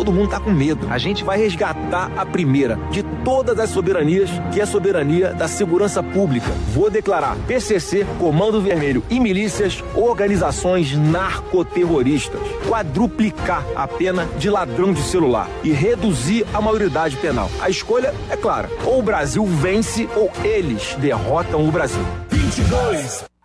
todo mundo tá com medo. A gente vai resgatar a primeira de todas as soberanias, que é a soberania da segurança pública. Vou declarar PCC, Comando Vermelho e milícias organizações narcoterroristas. Quadruplicar a pena de ladrão de celular e reduzir a maioridade penal. A escolha é clara: ou o Brasil vence ou eles derrotam o Brasil. 22.